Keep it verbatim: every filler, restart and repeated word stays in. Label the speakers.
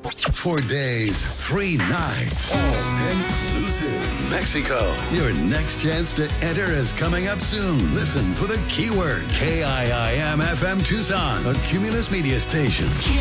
Speaker 1: Four days, three nights, all inclusive. Mexico. Your next chance to enter is coming up soon. Listen for the keyword K I I M F M Tucson, a Cumulus media station.